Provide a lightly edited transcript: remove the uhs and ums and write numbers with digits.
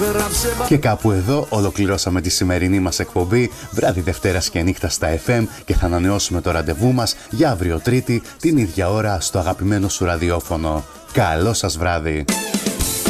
Και κάπου εδώ ολοκληρώσαμε τη σημερινή μας εκπομπή βράδυ Δευτέρας και νύχτα στα FM και θα ανανεώσουμε το ραντεβού μας για αύριο Τρίτη την ίδια ώρα στο αγαπημένο σου ραδιόφωνο. Καλό σας βράδυ!